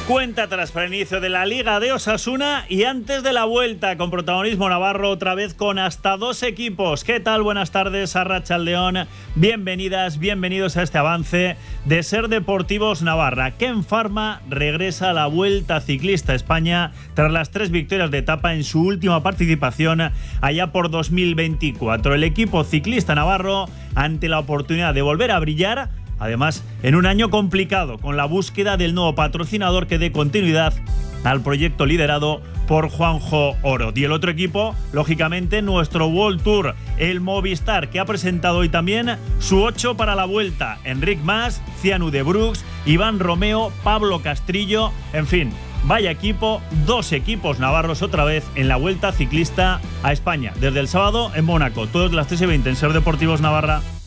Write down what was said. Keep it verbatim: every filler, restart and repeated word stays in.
Cuenta atrás para el inicio de la Liga de Osasuna y antes de la vuelta con protagonismo navarro, otra vez con hasta dos equipos. ¿Qué tal? Buenas tardes, Arratsaldeon. Bienvenidas, bienvenidos a este avance de Ser Deportivos Navarra. Ken Pharma regresa a la Vuelta Ciclista a España tras las tres victorias de etapa en su última participación allá por dos mil veinticuatro. El equipo ciclista navarro ante la oportunidad de volver a brillar, además, en un año complicado, con la búsqueda del nuevo patrocinador que dé continuidad al proyecto liderado por Juanjo Oro. Y el otro equipo, lógicamente, nuestro World Tour, el Movistar, que ha presentado hoy también su ocho para la Vuelta. Enric Mas, Cianu de Brooks, Iván Romeo, Pablo Castrillo, en fin, vaya equipo, dos equipos navarros otra vez en la Vuelta Ciclista a España. Desde el sábado en Mónaco, todos las tres y veinte en Ser Deportivos Navarra.